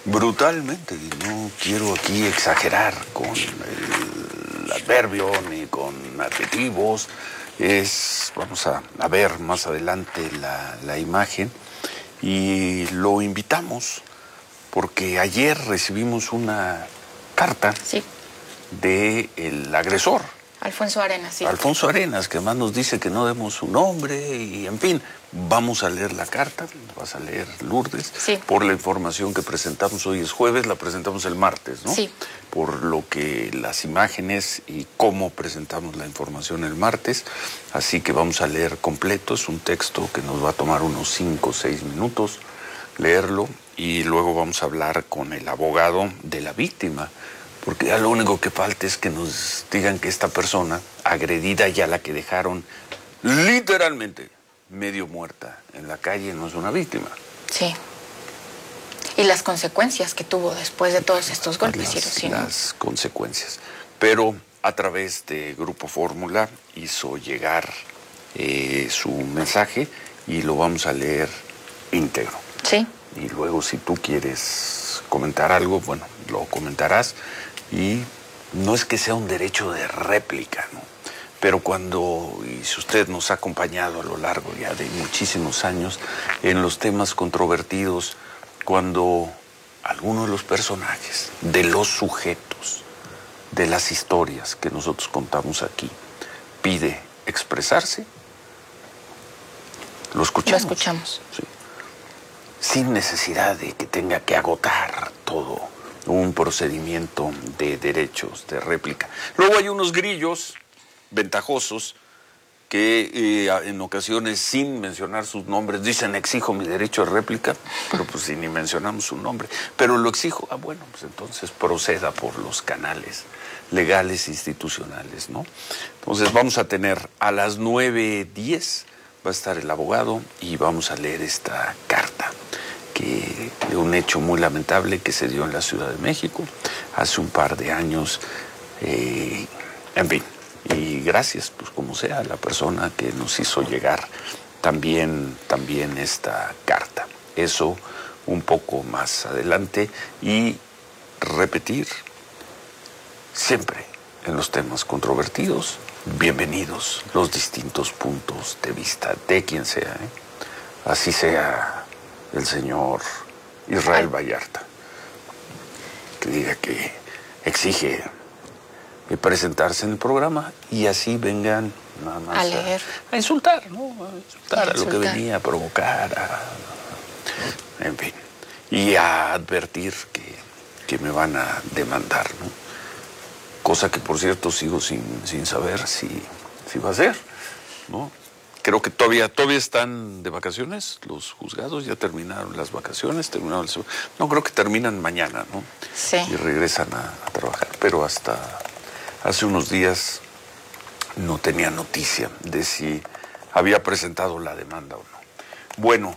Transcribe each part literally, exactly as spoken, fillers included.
Brutalmente, y no quiero aquí exagerar con el adverbio ni con adjetivos. Es, vamos a, a ver más adelante la, la imagen y lo invitamos porque ayer recibimos una carta sí. del agresor. Alfonso Arenas, sí. Alfonso Arenas, que además nos dice que no demos su nombre y, en fin, vamos a leer la carta, vas a leer Lourdes, sí. por la información que presentamos. Hoy es jueves, la presentamos el martes, ¿no? Sí. Por lo que las imágenes y cómo presentamos la información el martes, así que vamos a leer completo. Es un texto que nos va a tomar unos cinco o seis minutos leerlo y luego vamos a hablar con el abogado de la víctima. Porque ya lo único que falta es que nos digan que esta persona agredida, ya la que dejaron literalmente medio muerta en la calle, no es una víctima. Sí. Y las consecuencias que tuvo después de todos estos golpes. Las, ¿sí, no? las consecuencias. Pero a través de Grupo Fórmula hizo llegar eh, su mensaje y lo vamos a leer íntegro. Sí. Y luego si tú quieres comentar algo, bueno, lo comentarás. Y no es que sea un derecho de réplica, ¿no? Pero cuando, y si usted nos ha acompañado a lo largo ya de muchísimos años en los temas controvertidos, cuando alguno de los personajes, de los sujetos, de las historias que nosotros contamos aquí, pide expresarse, lo escuchamos. Lo escuchamos. Sí. Sin necesidad de que tenga que agotar todo un procedimiento de derechos de réplica. Luego hay unos grillos ventajosos que eh, en ocasiones, sin mencionar sus nombres, dicen exijo mi derecho de réplica, pero pues si ni mencionamos su nombre, pero lo exijo, ah bueno, pues entonces proceda por los canales legales institucionales, ¿no? Entonces vamos a tener a las nueve diez, va a estar el abogado y vamos a leer esta carta que de un hecho muy lamentable que se dio en la Ciudad de México hace un par de años, eh, en fin, y gracias, pues como sea, a la persona que nos hizo llegar también, también esta carta. Eso un poco más adelante y repetir siempre en los temas controvertidos, bienvenidos los distintos puntos de vista de quien sea, ¿eh? Así sea el señor Israel Vallarta, que diga que exige presentarse en el programa y así vengan nada más a leer, a, a insultar, ¿no? A insultar, a, a lo que insultar. venía a provocar, a, en fin, y a advertir que, que me van a demandar, ¿no? Cosa que, por cierto, sigo sin, sin saber si, si va a ser, ¿no? Creo que todavía, todavía están de vacaciones los juzgados, ya terminaron las vacaciones, terminaron el... No, creo que terminan mañana, ¿no? Sí. Y regresan a, a trabajar, pero hasta hace unos días no tenía noticia de si había presentado la demanda o no. Bueno,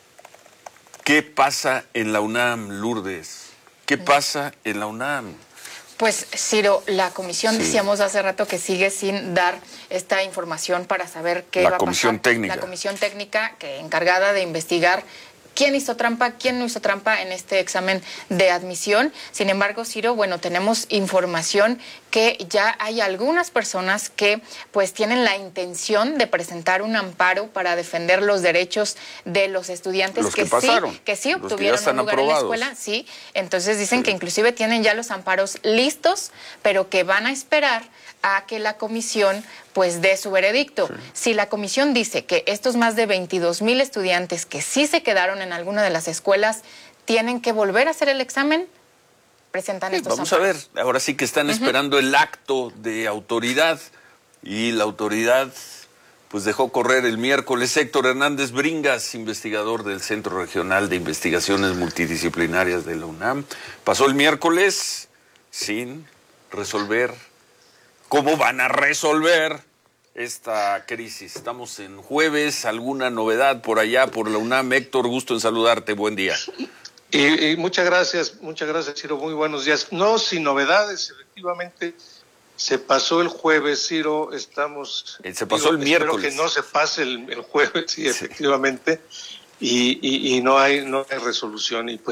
¿qué pasa en la UNAM, Lourdes? ¿Qué pasa en la UNAM? Pues, Ciro, la comisión, sí. decíamos hace rato que sigue sin dar esta información para saber qué la va a pasar. La comisión técnica. La comisión técnica que encargada de investigar quién hizo trampa, quién no hizo trampa en este examen de admisión. Sin embargo, Ciro, bueno, tenemos información que ya hay algunas personas que pues tienen la intención de presentar un amparo para defender los derechos de los estudiantes los que, que pasaron, sí, que sí los obtuvieron que ya están un lugar aprobados. en la escuela, sí. Entonces dicen sí. que inclusive tienen ya los amparos listos, pero que van a esperar a que la comisión pues dé su veredicto. Sí. Si la comisión dice que estos más de veintidós mil estudiantes que sí se quedaron en alguna de las escuelas tienen que volver a hacer el examen, presentan sí, estos vamos amparos. a ver, ahora sí que están uh-huh. esperando el acto de autoridad y la autoridad pues dejó correr el miércoles. Héctor Hernández Bringas, investigador del Centro Regional de Investigaciones Multidisciplinarias de la UNAM, pasó el miércoles sin resolver. ¿Cómo van a resolver esta crisis? Estamos en jueves, ¿alguna novedad por allá, por la UNAM? Héctor, gusto en saludarte, buen día. Y, y muchas gracias, muchas gracias, Ciro, muy buenos días. No, sin novedades, efectivamente, se pasó el jueves, Ciro, estamos... Se pasó digo, el miércoles. Espero que no se pase el, el jueves, sí, efectivamente, sí. Y, y, y no hay, no hay resolución, y pues